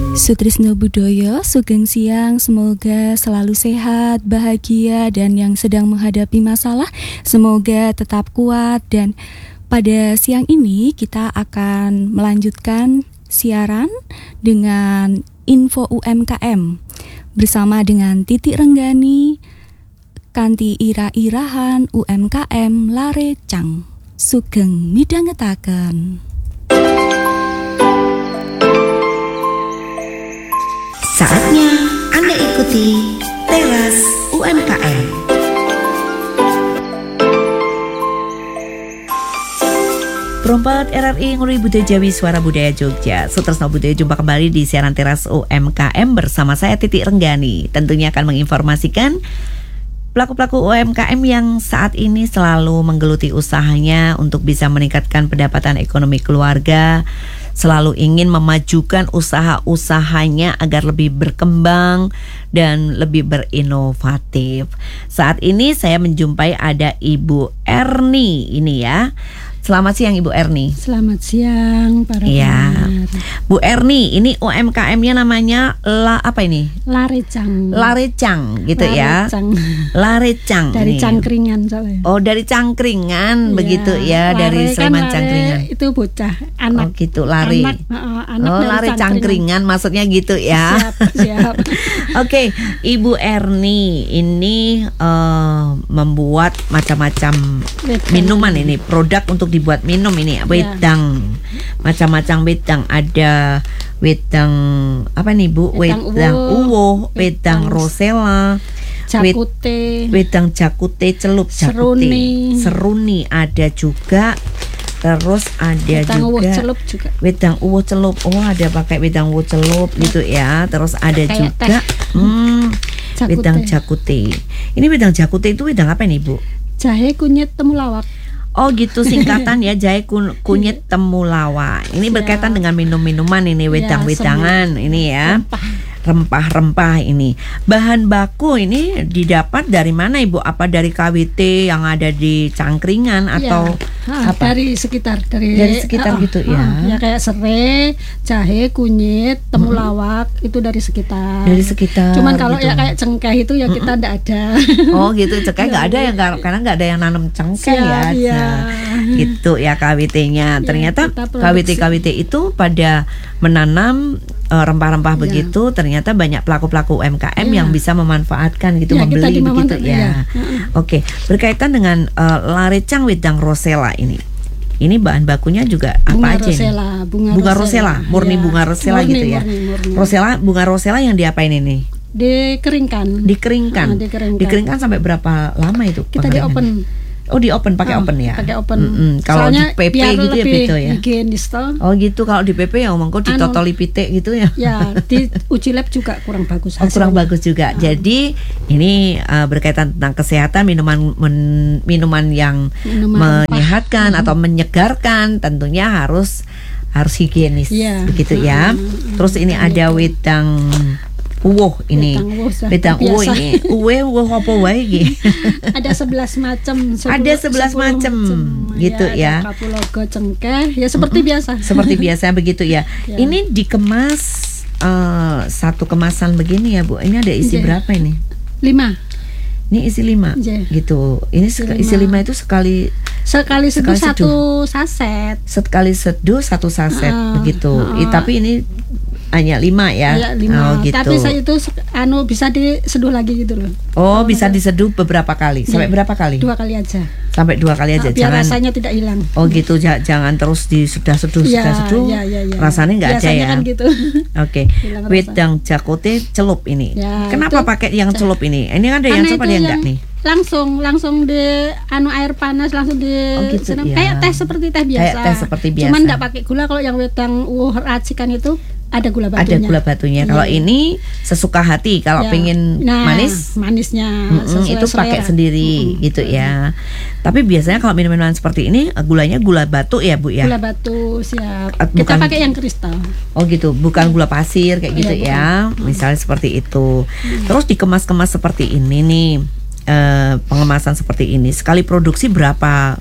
Sutrisno Budoyo, Sugeng Siang, semoga selalu sehat, bahagia, dan yang sedang menghadapi masalah semoga tetap kuat. Dan pada siang ini kita akan melanjutkan siaran dengan info UMKM bersama dengan Titik Renggani, kanthi ira-irahan UMKM Larecang. Sugeng midhangetaken. Saatnya Anda ikuti Teras UMKM. Perompak RRI Nguri Budaya Jawi Suara Budaya Jogja. Sutresno Budaya jumpa kembali di siaran Teras UMKM bersama saya Titik Renggani. Tentunya akan menginformasikan pelaku-pelaku UMKM yang saat ini selalu menggeluti usahanya untuk bisa meningkatkan pendapatan ekonomi keluarga, selalu ingin memajukan usaha-usahanya agar lebih berkembang dan lebih berinovatif. Saat ini saya menjumpai ada Ibu Erni ini ya. Selamat siang Ibu Erni. Selamat siang para pendengar. Bu Erni, ini UMKM-nya namanya apa ini? Larecang. Larecang gitu Larecang. ya. Larecang. Dari nih. Cangkringan soalnya. Oh, dari Cangkringan begitu ya, dari Sleman Cangkringan. Itu bocah, anak. Oh gitu, lari. Anak oh, lari Cangkringan maksudnya gitu ya. Siap. Oke, Ibu Erni ini membuat macam-macam minuman ini, produk untuk dibuat minum ini, wedang. Macam-macam wedang, ada wedang apa nih Bu? Wedang uwo, wedang rosella, jakute, wedang jakute, celup jakute, seruni ada juga. Terus ada wedang juga wedang uwo celup. Oh, ada pakai wedang uwo celup gitu ya. Terus ada kayak juga wedang jakute. Ini wedang jakute itu wedang apa nih Bu? Jahe kunyit temulawak. Oh gitu singkatan ya, jahe kunyit temulawak. Ini berkaitan dengan minum-minuman ini, wedang-wedangan ini ya. Rempah-rempah ini. Bahan baku ini didapat dari mana Ibu? Apa dari KWT yang ada di Cangkringan atau apa? Dari sekitar gitu ya. Ya kayak serai, jahe, kunyit, temulawak itu dari sekitar. Dari sekitar. Cuman kalau gitu. ya kayak cengkeh itu ya kita enggak ada. Oh gitu, cengkeh enggak ada ya karena enggak ada yang nanam cengkeh ya. Gitu ya KWT-nya. Ternyata KWT itu pada menanam rempah-rempah begitu, ternyata banyak pelaku-pelaku UMKM yang bisa memanfaatkan gitu, membeli begitu ya. Oke, berkaitan dengan Larecang wedang rosella ini. Ini bahan bakunya juga bunga apa aja rosella, nih? Bunga rosella, murni bunga rosella gitu ya. Murni. Bunga rosella yang diapain ini? Dikeringkan. Dikeringkan sampai berapa lama itu? Kita di open. Oh, di open, pakai open ya. Pakai open. Kalau di PP gitu ya betul ya. Higienis toh. Oh gitu, kalau di PP ya omongku ditotoli pitik gitu ya. Ya, di uji lab juga kurang bagus hasilnya. Kurang bagus juga. Jadi ini berkaitan tentang kesehatan, minuman yang menyehatkan atau menyegarkan tentunya harus higienis begitu ya. Terus ini ada wedang uwoh ini. Wedang uwoh ini. Uwoh apa wae iki? Ada 11 macam. Ada 11 macam gitu ya. Ada kapulaga, cengkeh, ya seperti biasa. Seperti biasa begitu ya. Ini dikemas satu kemasan begini ya Bu. Ini ada isi berapa ini? 5. Ini isi 5 gitu. Ini isi 5 itu sekali seduh satu saset. Sekali seduh satu saset begitu. Tapi ini hanya 5 ya. Iya, 5. Oh, gitu. Tapi saya itu bisa diseduh lagi gitu loh. Oh, bisa diseduh beberapa kali. Sampai berapa kali? 2 kali aja. Sampai 2 kali aja. Biar rasanya tidak hilang. Oh gitu, jangan terus seduh. Rasanya nggak ada ya. Kan gitu. Oke. Wedang jakute celup ini. Ya, kenapa pakai yang celup ini? Ini kan ada yang celup ada yang enggak nih? Langsung di air panas langsung di gitu, ya. Kayak teh seperti teh biasa. Kayak teh seperti biasa. Cuman enggak pakai gula. Kalau yang wedang racikan itu ada gula batunya. Ada gula batunya. Kalau ini sesuka hati. Kalau pengen manisnya itu pakai sendiri gitu ya. Tapi biasanya kalau minuman seperti ini gulanya gula batu ya Bu ya. Gula batu siap. Kita pakai yang kristal. Oh gitu, bukan gula pasir kayak gitu ya. Misalnya seperti itu. Terus dikemas-kemas seperti ini nih. Pengemasan seperti ini. Sekali produksi berapa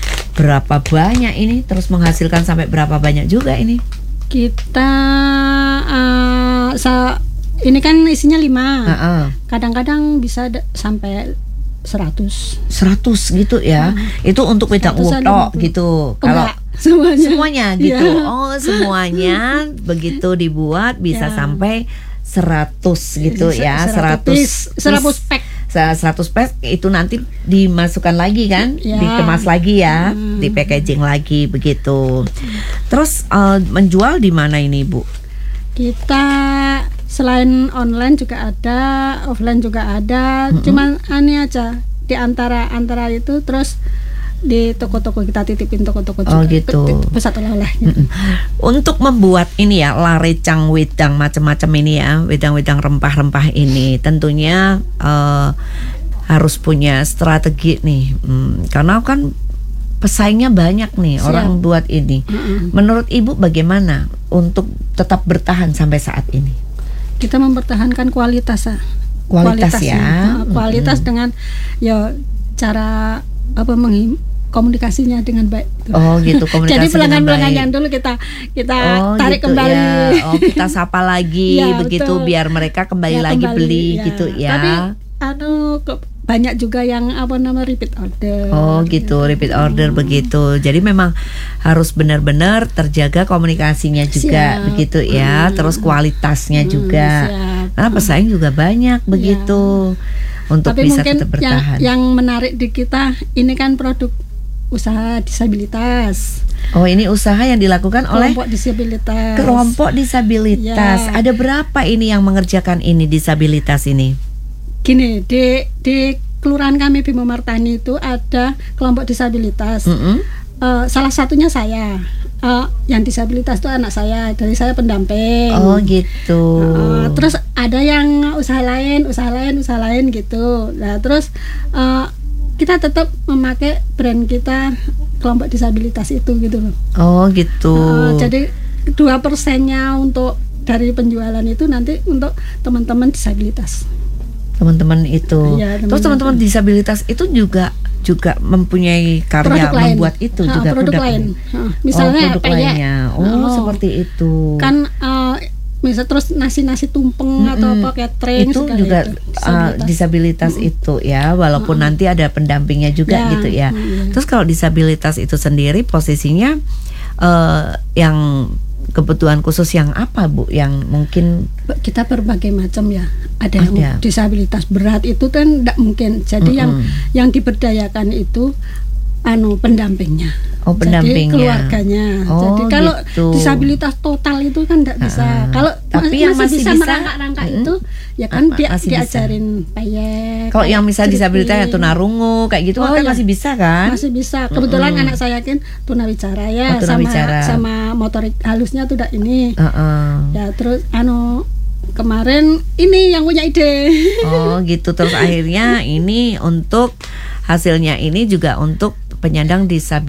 banyak ini? Terus menghasilkan sampai berapa banyak juga ini? Kita ini kan isinya 5. Heeh. Kadang-kadang bisa sampai 100 gitu ya. Itu untuk wedang uwuh tok gitu. Kalau semuanya gitu. Iya. Oh, semuanya begitu dibuat bisa sampai 100 gitu ya. 100 pack. 100 pack itu nanti dimasukkan lagi kan, dikemas lagi ya, di packaging lagi begitu. Terus menjual di mana ini, Bu? Kita selain online juga ada, offline juga ada. Cuman aneh aja di antara itu, terus di toko-toko kita titipin toko-toko juga. Oh gitu. Pusat oleh-oleh. Gitu. Untuk membuat ini ya larecang wedang macam-macam ini ya, wedang-wedang rempah-rempah ini tentunya harus punya strategi nih, karena kan pesaingnya banyak nih. Siap. Orang buat ini. Menurut Ibu bagaimana untuk tetap bertahan sampai saat ini? Kita mempertahankan kualitas Kualitas ya. Kualitas dengan ya cara komunikasinya dengan baik. Oh gitu, komunikasi. Jadi pelanggan-pelanggan yang dulu kita tarik gitu, kembali. Ya. Oh, kita sapa lagi ya, begitu betul. Biar mereka kembali lagi beli ya. Gitu ya. Tapi banyak juga yang repeat order. Oh gitu, repeat order begitu. Jadi memang harus benar-benar terjaga komunikasinya juga. Siap. Begitu ya. Terus kualitasnya juga. Siap. Karena pesaing juga banyak begitu. Untuk tapi bisa mungkin tetap bertahan. Yang menarik di kita ini kan produk usaha disabilitas. Oh, ini usaha yang dilakukan oleh kelompok disabilitas. Ya. Ada berapa ini yang mengerjakan ini disabilitas ini? Gini, di kelurahan kami Bimo Martani itu ada kelompok disabilitas. Salah satunya saya. Yang disabilitas itu anak saya, dari saya pendamping. Oh gitu. Terus ada yang usaha lain gitu. Nah terus kita tetap memakai brand kita kelompok disabilitas itu gitu loh. Oh gitu. Jadi 2%-nya untuk dari penjualan itu nanti untuk teman-teman disabilitas. Teman-teman itu. Ya, terus teman-teman disabilitas itu juga mempunyai karya membuat itu juga produk lain. Misalnya produk lainnya. Seperti itu. Kan misal terus nasi tumpeng atau apa catering itu juga disabilitas itu ya, walaupun nanti ada pendampingnya juga gitu ya. Terus kalau disabilitas itu sendiri posisinya yang kebutuhan khusus yang apa Bu, yang mungkin kita berbagai macam ya. Ada yang disabilitas berat itu kan tidak mungkin. Jadi yang diberdayakan itu pendampingnya. Oh, pendampingnya. Jadi keluarganya. Jadi kalau disabilitas total itu kan tidak bisa. Kalau tapi yang masih bisa merangkak-rangkak itu ya kan diajarin payek. Kalau yang misalnya disabilitas yang tunarungu kayak gitu kan masih bisa kan? Masih bisa. Kebetulan anak saya kan tunawicara ya, sama motorik halusnya tuh ini. Ya terus kemarin ini yang punya ide. Oh gitu, terus akhirnya ini untuk hasilnya ini juga untuk penyandang disabilitas.